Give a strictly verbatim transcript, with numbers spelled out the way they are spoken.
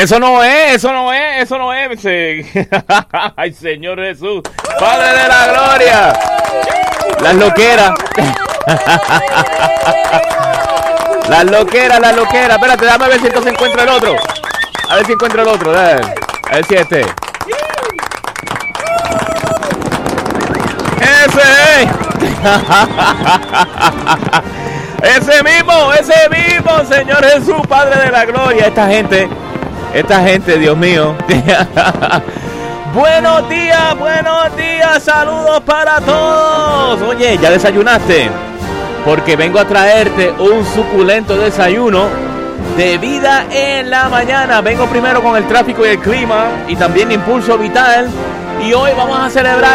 Eso no es, eso no es, eso no es. Ay, Señor Jesús, Padre de la gloria. Las loqueras. Las loqueras, las loqueras. Espérate, dame a ver si entonces encuentro el otro. A ver si encuentro el otro. A ver, a ver si este. Ese es. Ese mismo, ese mismo, Señor Jesús, Padre de la gloria. Esta gente, esta gente, Dios mío. Buenos días, buenos días, saludos para todos. Oye, ¿ya desayunaste? Porque vengo a traerte un suculento desayuno de vida en la mañana. Vengo primero con el tráfico y el clima y también Impulso Vital. Y hoy vamos a celebrar